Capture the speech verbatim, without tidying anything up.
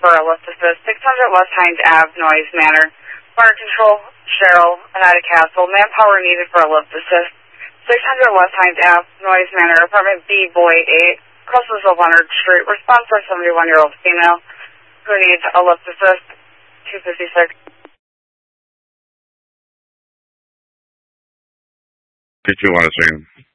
for a lift assist. six hundred West Hines Avenue, Noise Manor. Fire Control, Cheryl, Oneida Castle. Manpower needed for a lift assist. six hundred West Hines Avenue, Noise Manor. Apartment B, Boy eight. Crosses of Leonard Street. Response for seventy-one-year-old female who needs a lift assist. two fifty-six. Did you want to see him?